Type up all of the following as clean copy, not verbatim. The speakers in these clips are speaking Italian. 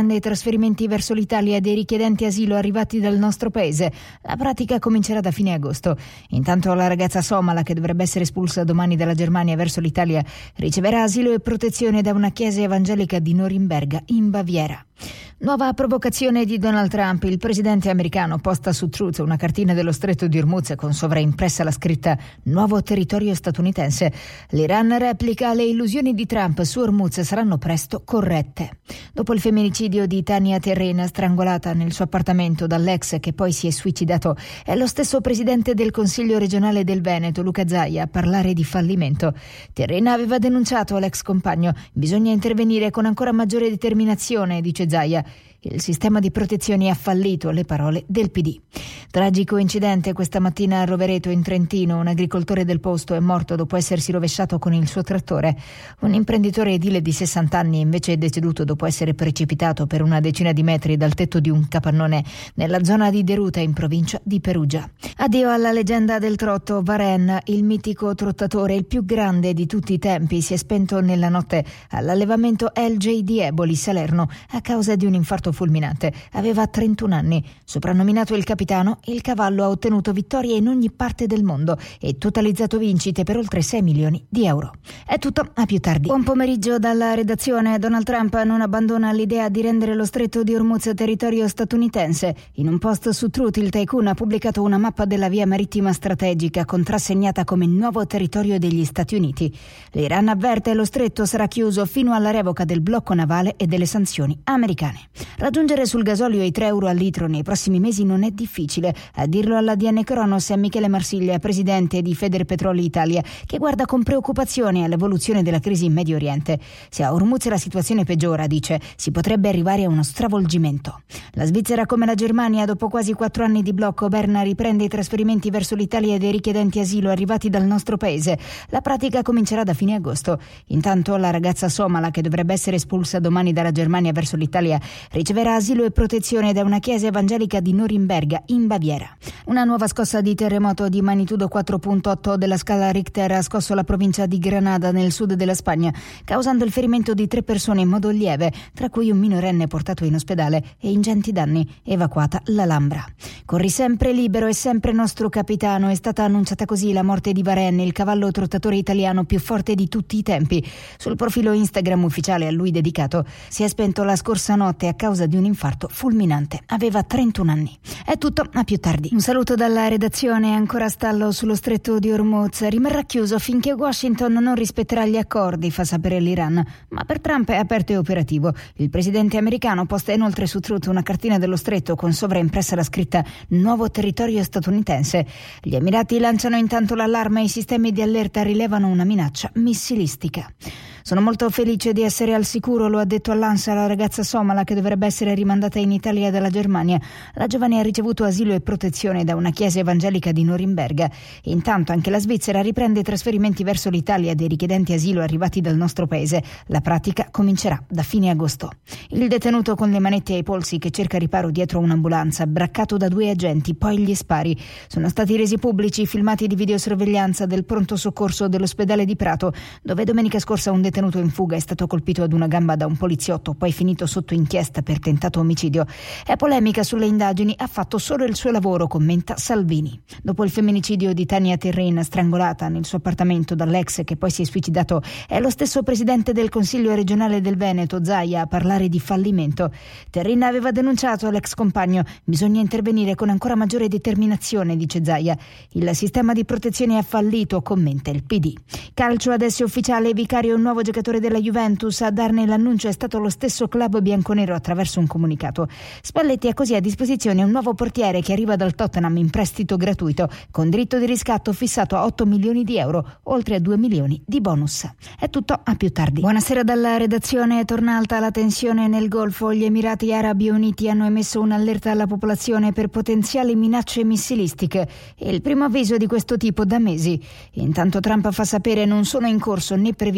riprende i trasferimenti verso l'Italia dei richiedenti asilo arrivati dal nostro paese. La pratica comincerà da fine agosto. Intanto la ragazza somala, che dovrebbe essere espulsa domani dalla Germania verso l'Italia, riceverà asilo e protezione da una chiesa evangelica di Norimberga, in Baviera. Nuova provocazione di Donald Trump. Il presidente americano posta su Truth una cartina dello stretto di Hormuz con sovraimpressa la scritta "Nuovo territorio statunitense". L'Iran replica: le illusioni di Trump su Hormuz saranno presto corrette. Dopo il femminicidio di Tania Terrena, strangolata nel suo appartamento dall'ex che poi si è suicidato, è lo stesso presidente del Consiglio regionale del Veneto, Luca Zaia, a parlare di fallimento. Terrena aveva denunciato l'ex compagno. Bisogna intervenire con ancora maggiore determinazione, dice Zaia. Il sistema di protezione ha fallito, le parole del PD. Tragico incidente questa mattina a Rovereto, in Trentino. Un agricoltore del posto è morto dopo essersi rovesciato con il suo trattore. Un imprenditore edile di 60 anni invece è deceduto dopo essere precipitato per una decina di metri dal tetto di un capannone nella zona di Deruta, in provincia di Perugia. Addio alla leggenda del trotto. Varenne, il mitico trottatore, il più grande di tutti i tempi, si è spento nella notte all'allevamento LJ di Eboli, Salerno, a causa di un infarto fulminante. Aveva 31 anni. Soprannominato il capitano, il cavallo ha ottenuto vittorie in ogni parte del mondo e totalizzato vincite per oltre 6 milioni di euro. È tutto, a più tardi. Buon pomeriggio dalla redazione. Donald Trump non abbandona l'idea di rendere lo stretto di Hormuz territorio statunitense. In un post su Truth, il tycoon ha pubblicato una mappa della via marittima strategica contrassegnata come nuovo territorio degli Stati Uniti. L'Iran avverte: lo stretto sarà chiuso fino alla revoca del blocco navale e delle sanzioni americane. Raggiungere sul gasolio i 3 euro al litro nei prossimi mesi non è difficile. A dirlo alla DN Cronos è Michele Marsiglia, presidente di Federpetroli Italia, che guarda con preoccupazione all'evoluzione della crisi in Medio Oriente. Se a Hormuz la situazione peggiora, dice, si potrebbe arrivare a uno stravolgimento. La Svizzera, come la Germania, dopo quasi 4 anni di blocco, Berna riprende i trasferimenti verso l'Italia dei richiedenti asilo arrivati dal nostro paese. La pratica comincerà da fine agosto. Intanto la ragazza somala, che dovrebbe essere espulsa domani dalla Germania verso l'Italia, riceverà asilo e protezione da una chiesa evangelica di Norimberga, in Baviera. Una nuova scossa di terremoto di magnitudo 4.8 della scala Richter ha scosso la provincia di Granada, nel sud della Spagna, causando il ferimento di 3 persone in modo lieve, tra cui un minorenne portato in ospedale e ingenti danni. Evacuata l'Alhambra. Corri sempre libero e sempre nostro capitano. È stata annunciata così la morte di Varenne, il cavallo trottatore italiano più forte di tutti i tempi. Sul profilo Instagram ufficiale a lui dedicato si è spento la scorsa notte a causa di un infarto fulminante. Aveva 31 anni. È tutto, a più tardi. Un saluto dalla redazione. Ancora stallo sullo stretto di Hormuz. Rimarrà chiuso finché Washington non rispetterà gli accordi, fa sapere l'Iran. Ma per Trump è aperto e operativo. Il presidente americano posta inoltre su Truth una cartina dello stretto con sovraimpressa la scritta "Nuovo territorio statunitense". Gli Emirati lanciano intanto l'allarme e i sistemi di allerta rilevano una minaccia missilistica. Sono molto felice di essere al sicuro, lo ha detto all'ANSA la ragazza somala che dovrebbe essere rimandata in Italia dalla Germania. La giovane ha ricevuto asilo e protezione da una chiesa evangelica di Norimberga. Intanto anche la Svizzera riprende i trasferimenti verso l'Italia dei richiedenti asilo arrivati dal nostro paese. La pratica comincerà da fine agosto. Il detenuto con le manette ai polsi che cerca riparo dietro un'ambulanza, braccato da 2 agenti, poi gli spari. Sono stati resi pubblici i filmati di videosorveglianza del pronto soccorso dell'ospedale di Prato, dove domenica scorsa un detenuto in fuga è stato colpito ad una gamba da un poliziotto, poi finito sotto inchiesta per tentato omicidio. È polemica sulle indagini, ha fatto solo il suo lavoro, commenta Salvini. Dopo il femminicidio di Tania Terrena, strangolata nel suo appartamento dall'ex che poi si è suicidato, è lo stesso presidente del Consiglio regionale del Veneto, Zaia, a parlare di fallimento. Terrena aveva denunciato l'ex compagno. Bisogna intervenire con ancora maggiore determinazione, dice Zaia. Il sistema di protezione ha fallito, commenta il PD. Calcio adesso è ufficiale, vicario un nuovo giocatore della Juventus. A darne l'annuncio è stato lo stesso club bianconero attraverso un comunicato. Spalletti ha così a disposizione un nuovo portiere che arriva dal Tottenham in prestito gratuito, con diritto di riscatto fissato a 8 milioni di euro, oltre a 2 milioni di bonus. È tutto, a più tardi. Buonasera dalla redazione. Torna alta la tensione nel Golfo. Gli Emirati Arabi Uniti hanno emesso un'allerta alla popolazione per potenziali minacce missilistiche. È il primo avviso di questo tipo da mesi. Intanto Trump fa sapere non sono in corso né previsti colloqui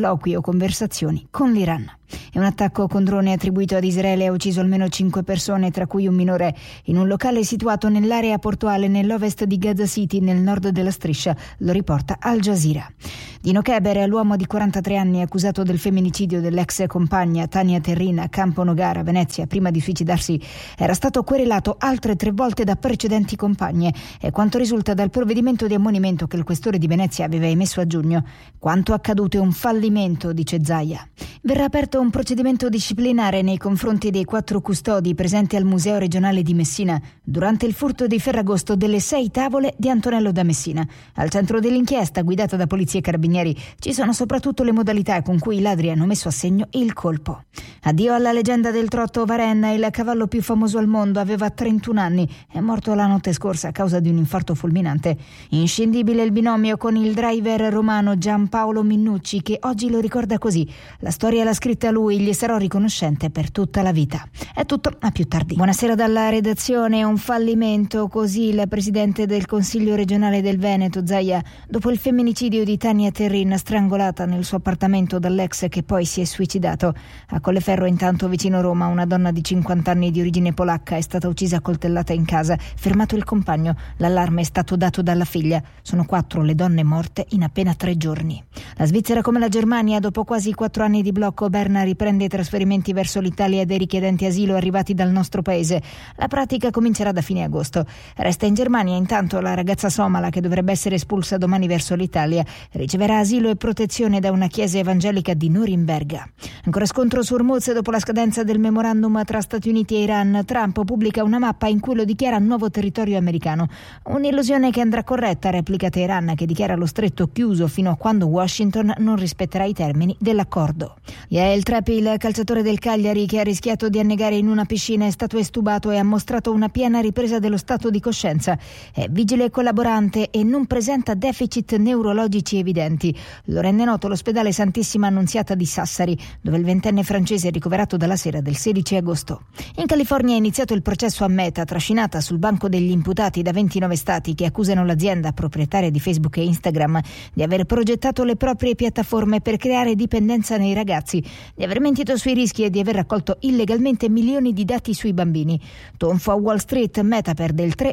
colloqui o conversazioni con l'Iran. E un attacco con drone attribuito ad Israele ha ucciso almeno 5 persone, tra cui un minore, in un locale situato nell'area portuale nell'ovest di Gaza City, nel nord della striscia, lo riporta Al Jazeera. Dino Keber, l'uomo di 43 anni accusato del femminicidio dell'ex compagna Tania Terrin a Campo Nogara, Venezia, prima di suicidarsi, era stato querelato altre 3 volte da precedenti compagne, e quanto risulta dal provvedimento di ammonimento che il questore di Venezia aveva emesso a giugno. Quanto accaduto è un fallimento, dice Zaia. Verrà aperto un procedimento disciplinare nei confronti dei 4 custodi presenti al Museo regionale di Messina durante il furto di Ferragosto delle 6 tavole di Antonello da Messina. Al centro dell'inchiesta, guidata da polizia e carabinieri, ci sono soprattutto le modalità con cui i ladri hanno messo a segno il colpo. Addio alla leggenda del trotto Varenna, il cavallo più famoso al mondo. Aveva 31 anni, è morto la notte scorsa a causa di un infarto fulminante. Inscindibile il binomio con il driver romano Giampaolo Minnucci, che oggi lo ricorda così: la storia l'ha scritta lui, gli sarò riconoscente per tutta la vita. È tutto, a più tardi. Buonasera dalla redazione. Un fallimento, così il presidente del Consiglio regionale del Veneto, Zaia, dopo il femminicidio di Tania Terrin, strangolata nel suo appartamento dall'ex che poi si è suicidato. A Colleferro, intanto, vicino Roma, una donna di 50 anni di origine polacca è stata uccisa a coltellata in casa, fermato il compagno. L'allarme è stato dato dalla figlia. Sono 4 le donne morte in appena 3 giorni. La Svizzera, come la Germania, dopo quasi 4 anni di blocco, Berna riprende i trasferimenti verso l'Italia dei richiedenti asilo arrivati dal nostro paese. La pratica comincerà da fine agosto. Resta in Germania intanto la ragazza somala che dovrebbe essere espulsa domani verso l'Italia. Riceverà asilo e protezione da una chiesa evangelica di Norimberga. Ancora scontro su Hormuz dopo la scadenza del memorandum tra Stati Uniti e Iran. Trump pubblica una mappa in cui lo dichiara nuovo territorio americano. Un'illusione che andrà corretta, replica Teheran, che dichiara lo stretto chiuso fino a quando Washington non rispetterà i termini dell'accordo. Yael Treppi, il calciatore del Cagliari che ha rischiato di annegare in una piscina, è stato estubato e ha mostrato una piena ripresa dello stato di coscienza. È vigile collaborante e non presenta deficit neurologici evidenti. Lo rende noto l'ospedale Santissima Annunziata di Sassari, dove il 20enne francese è ricoverato dalla sera del 16 agosto. In California è iniziato il processo a Meta, trascinata sul banco degli imputati da 29 stati che accusano l'azienda proprietaria di Facebook e Instagram di aver progettato le proprie piattaforme per creare dipendenza nei ragazzi, di aver mentito sui rischi e di aver raccolto illegalmente milioni di dati sui bambini. Tonfo a Wall Street, Meta perde il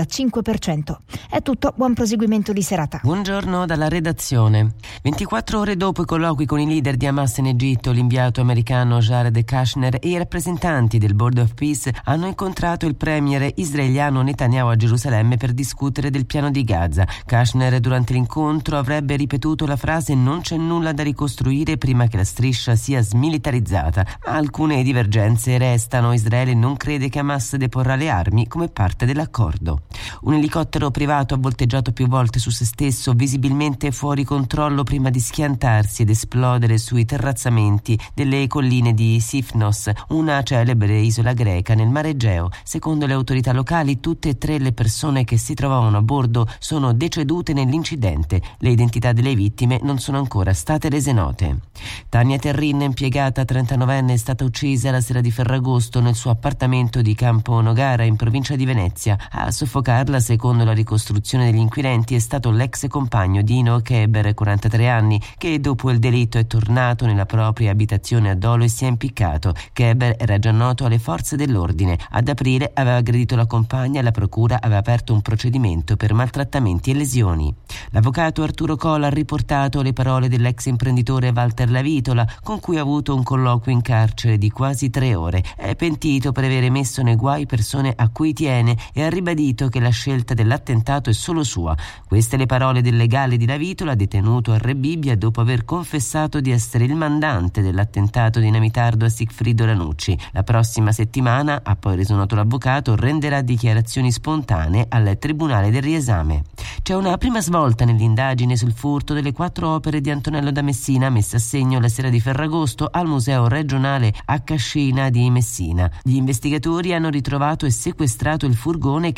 3,5%. È tutto, buon proseguimento di serata. Buongiorno dalla redazione. 24 ore dopo i colloqui con i leader di Hamas in Egitto, l'inviato americano Jared Kushner e i rappresentanti del Board of Peace hanno incontrato il premier israeliano Netanyahu a Gerusalemme per discutere del piano di Gaza. Kushner durante l'incontro avrebbe ripetuto la frase "non c'è nulla da ricostruire prima che la striscia sia smilitarizzata", ma alcune divergenze restano. Israele non crede che Hamas deporrà le armi come parte dell'accordo. Un elicottero privato ha volteggiato più volte su se stesso, visibilmente fuori controllo, prima di schiantarsi ed esplodere sui terrazzamenti delle colline di Sifnos, una celebre isola greca nel Mare Egeo. Secondo le autorità locali, tutte e 3 le persone che si trovavano a bordo sono decedute nell'incidente. Le identità delle vittime non sono ancora state rese note. Tania Terrin, impiegata 39enne, è stata uccisa la sera di Ferragosto nel suo appartamento di Campo Nogara, in provincia di Venezia. A soffocarla, secondo la ricostruzione degli inquirenti, è stato l'ex compagno Dino Keber, 43 anni, che dopo il delitto è tornato nella propria abitazione a Dolo e si è impiccato. Keber era già noto alle forze dell'ordine. Ad aprile aveva aggredito la compagna e la procura aveva aperto un procedimento per maltrattamenti e lesioni. L'avvocato Arturo Cola ha riportato le parole dell'ex imprenditore Walter Lavitola, con cui ha avuto un colloquio in carcere di quasi 3 ore. È pentito per avere messo nei guai persone a cui tiene e ha ribadito che la scelta dell'attentato è solo sua. Queste le parole del legale di Lavitola, detenuto a Rebibbia dopo aver confessato di essere il mandante dell'attentato dinamitardo a Sigfrido Ranucci. La prossima settimana, ha poi reso noto l'avvocato, renderà dichiarazioni spontanee al Tribunale del Riesame. C'è una prima svolta nell'indagine sul furto delle 4 opere di Antonello da Messina messe a segno la sera di Ferragosto al Museo regionale a Cascina di Messina. Gli investigatori hanno ritrovato e sequestrato il furgone che la banda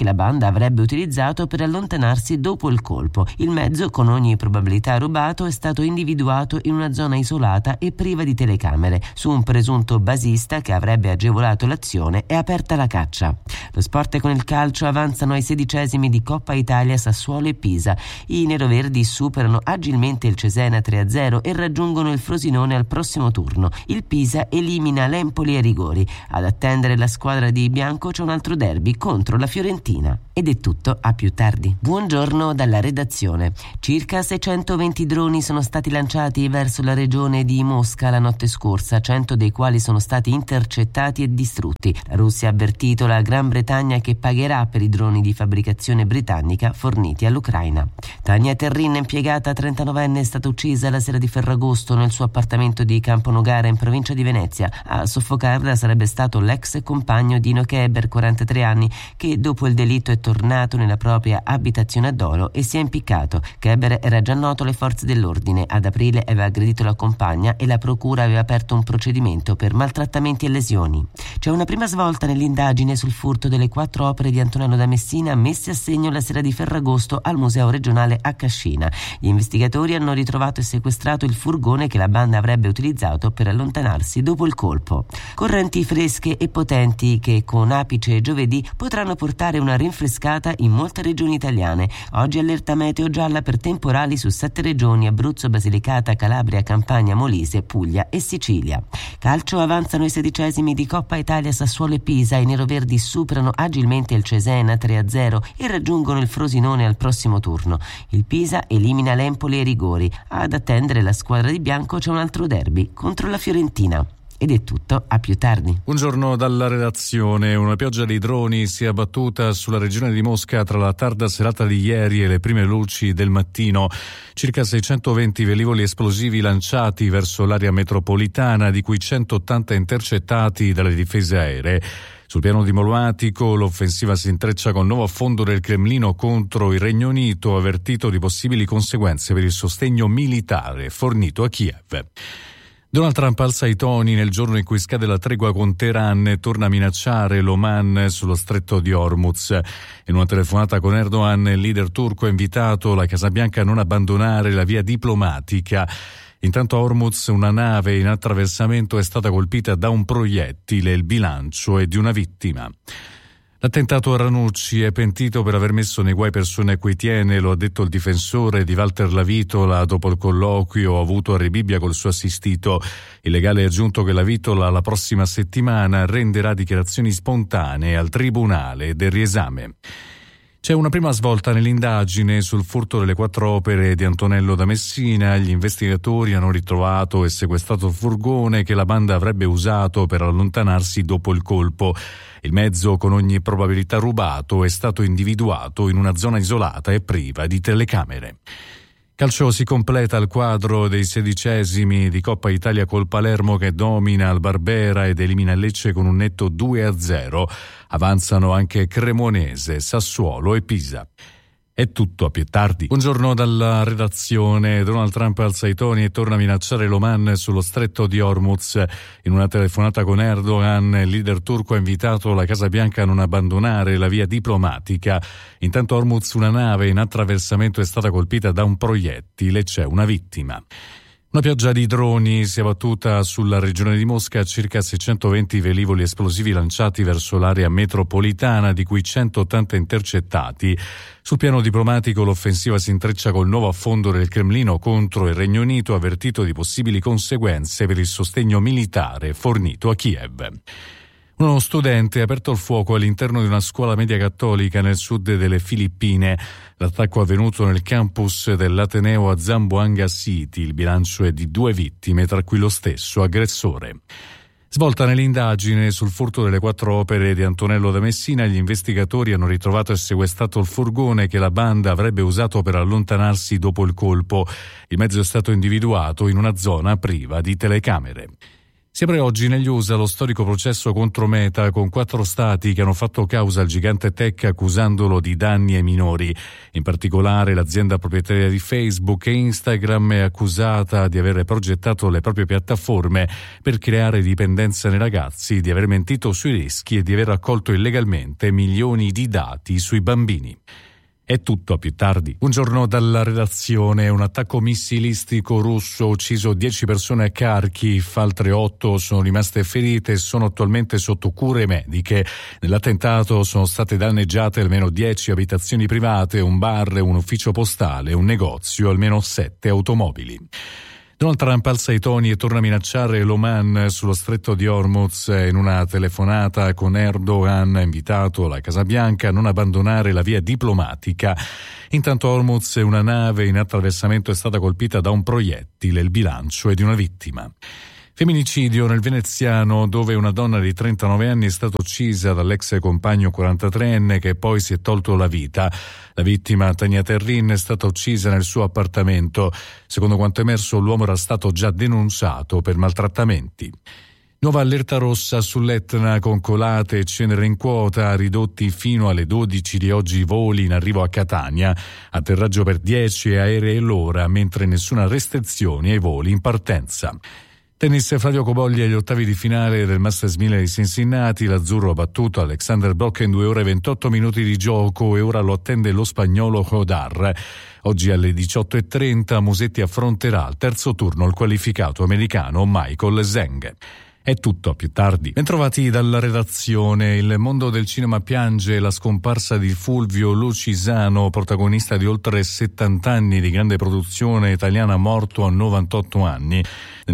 avrebbe utilizzato per allontanarsi dopo il colpo. Il mezzo, con ogni probabilità rubato, è stato individuato in una zona isolata e priva di telecamere. Su un presunto basista che avrebbe agevolato l'azione è aperta la caccia. Lo sport con il calcio avanzano ai 16esimi di Coppa Italia Sassuolo e Pisa. I neroverdi superano agilmente il Cesena 3-0 e raggiungono il Frosinone al prossimo turno. Il Pisa elimina l'Empoli ai rigori. Ad attendere la squadra di bianco c'è un altro derby contro la Fiorentina. Ed è tutto, a più tardi. Buongiorno dalla redazione. Circa 620 droni sono stati lanciati verso la regione di Mosca la notte scorsa, 100 dei quali sono stati intercettati e distrutti. La Russia ha avvertito la Gran Bretagna che pagherà per i droni di fabbricazione britannica forniti all'Ucraina. Tania Terrin, impiegata 39enne, è stata uccisa la sera di Ferragosto nel suo appartamento di Camponogara in provincia di Venezia. A soffocarla sarebbe stato l'ex compagno Dino Keber, 43 anni, che dopo il delitto è tornato nella propria abitazione a Dolo e si è impiccato. Keber era già noto alle forze dell'ordine. Ad aprile aveva aggredito la compagna e la procura aveva aperto un procedimento per maltrattamenti e lesioni. C'è una prima svolta nell'indagine sul furto delle 4 opere di Antonello da Messina messe a segno la sera di Ferragosto al Museo regionale a Cascina. Gli investigatori hanno ritrovato e sequestrato il furgone che la banda avrebbe utilizzato per allontanarsi dopo il colpo. Correnti fresche e potenti che con apice giovedì potranno portare una rinfrescata in molte regioni italiane. Oggi allerta meteo gialla per temporali su 7 regioni: Abruzzo, Basilicata, Calabria, Campania, Molise, Puglia e Sicilia. Calcio, avanzano i 16esimi di Coppa Italia Sassuolo e Pisa. I neroverdi superano agilmente il Cesena 3-0 e raggiungono il Frosinone al prossimo turno. Il Pisa elimina l'Empoli ai rigori. Ad attendere la squadra di bianco c'è un altro derby contro la Fiorentina. Ed è tutto, a più tardi. Buongiorno dalla redazione. Una pioggia di droni si è abbattuta sulla regione di Mosca tra la tarda serata di ieri e le prime luci del mattino. Circa 620 velivoli esplosivi lanciati verso l'area metropolitana, di cui 180 intercettati dalle difese aeree. Sul piano diplomatico, l'offensiva si intreccia con il nuovo affondo del Cremlino contro il Regno Unito, avvertito di possibili conseguenze per il sostegno militare fornito a Kiev. Donald Trump alza i toni nel giorno in cui scade la tregua con Teheran e torna a minacciare l'Oman sullo stretto di Hormuz. In una telefonata con Erdogan, il leader turco ha invitato la Casa Bianca a non abbandonare la via diplomatica. Intanto a Hormuz una nave in attraversamento è stata colpita da un proiettile, il bilancio è di una vittima. L'attentato a Ranucci: è pentito per aver messo nei guai persone a cui tiene, lo ha detto il difensore di Walter Lavitola dopo il colloquio avuto a Rebibbia col suo assistito. Il legale ha aggiunto che Lavitola la prossima settimana renderà dichiarazioni spontanee al tribunale del riesame. C'è una prima svolta nell'indagine sul furto delle 4 opere di Antonello da Messina. Gli investigatori hanno ritrovato e sequestrato il furgone che la banda avrebbe usato per allontanarsi dopo il colpo. Il mezzo, con ogni probabilità rubato, è stato individuato in una zona isolata e priva di telecamere. Calcio, si completa il quadro dei 16esimi di Coppa Italia col Palermo che domina il Barbera ed elimina il Lecce con un netto 2-0. Avanzano anche Cremonese, Sassuolo e Pisa. È tutto, a più tardi. Buongiorno dalla redazione. Donald Trump alza i toni e torna a minacciare l'Oman sullo stretto di Hormuz. In una telefonata con Erdogan, il leader turco ha invitato la Casa Bianca a non abbandonare la via diplomatica. Intanto a Hormuz una nave in attraversamento è stata colpita da un proiettile, c'è una vittima. Una pioggia di droni si è abbattuta sulla regione di Mosca, circa 620 velivoli esplosivi lanciati verso l'area metropolitana, di cui 180 intercettati. Sul piano diplomatico, l'offensiva si intreccia col nuovo affondo del Cremlino contro il Regno Unito, avvertito di possibili conseguenze per il sostegno militare fornito a Kiev. Uno studente ha aperto il fuoco all'interno di una scuola media cattolica nel sud delle Filippine. L'attacco è avvenuto nel campus dell'Ateneo a Zamboanga City. Il bilancio è di 2 vittime, tra cui lo stesso aggressore. Svolta nell'indagine sul furto delle 4 opere di Antonello da Messina, gli investigatori hanno ritrovato e sequestrato il furgone che la banda avrebbe usato per allontanarsi dopo il colpo. Il mezzo è stato individuato in una zona priva di telecamere. Si apre oggi negli USA lo storico processo contro Meta con 4 stati che hanno fatto causa al gigante tech accusandolo di danni ai minori. In particolare l'azienda proprietaria di Facebook e Instagram è accusata di aver progettato le proprie piattaforme per creare dipendenza nei ragazzi, di aver mentito sui rischi e di aver raccolto illegalmente milioni di dati sui bambini. È tutto, a più tardi. Buongiorno dalla redazione. Un attacco missilistico russo ha ucciso 10 persone a Kharkiv, altre 8 sono rimaste ferite e sono attualmente sotto cure mediche. Nell'attentato sono state danneggiate almeno 10 abitazioni private, un bar, un ufficio postale, un negozio e almeno 7 automobili. Donald Trump alza i toni e torna a minacciare l'Oman sullo stretto di Hormuz. In una telefonata con Erdogan ha invitato la Casa Bianca a non abbandonare la via diplomatica. Intanto a Hormuz una nave in attraversamento è stata colpita da un proiettile, il bilancio è di una vittima. Femminicidio nel veneziano, dove una donna di 39 anni è stata uccisa dall'ex compagno 43enne che poi si è tolto la vita. La vittima, Tania Terrin, è stata uccisa nel suo appartamento. Secondo quanto emerso, l'uomo era stato già denunciato per maltrattamenti. Nuova allerta rossa sull'Etna con colate e cenere in quota, ridotti fino alle 12 di oggi i voli in arrivo a Catania. Atterraggio per 10 aerei l'ora, mentre nessuna restrizione ai voli in partenza. Tennis, Flavio Cobolli agli ottavi di finale del Masters 1000 di Cincinnati. L'Azzurro ha battuto Alexander Brock in 2 ore e 28 minuti di gioco e ora lo attende lo spagnolo Hodar. Oggi alle 18.30 Musetti affronterà al terzo turno il qualificato americano Michael Zheng. È tutto, a più tardi. Bentrovati dalla redazione. Il mondo del cinema piange la scomparsa di Fulvio Lucisano, protagonista di oltre 70 anni di grande produzione italiana, morto a 98 anni. Nel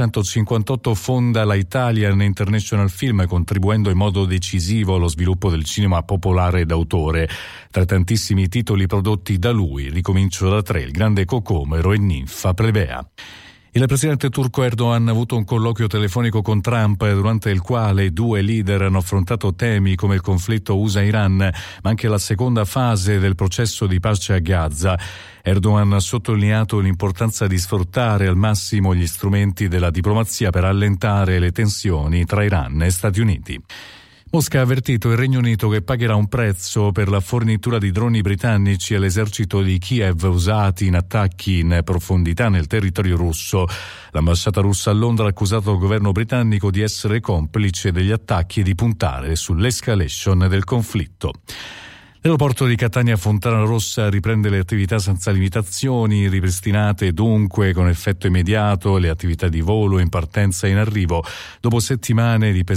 1958 fonda la Italian International Film, contribuendo in modo decisivo allo sviluppo del cinema popolare d'autore. Tra tantissimi titoli prodotti da lui, ricomincio da 3, Il Grande Cocomero e Ninfa Plebea. Il presidente turco Erdogan ha avuto un colloquio telefonico con Trump, durante il quale i due leader hanno affrontato temi come il conflitto USA-Iran, ma anche la seconda fase del processo di pace a Gaza. Erdogan ha sottolineato l'importanza di sfruttare al massimo gli strumenti della diplomazia per allentare le tensioni tra Iran e Stati Uniti. Mosca ha avvertito il Regno Unito che pagherà un prezzo per la fornitura di droni britannici all'esercito di Kiev usati in attacchi in profondità nel territorio russo. L'ambasciata russa a Londra ha accusato il governo britannico di essere complice degli attacchi e di puntare sull'escalation del conflitto. L'aeroporto di Catania Fontana Rossa riprende le attività senza limitazioni, ripristinate dunque con effetto immediato le attività di volo in partenza e in arrivo dopo settimane di pesanti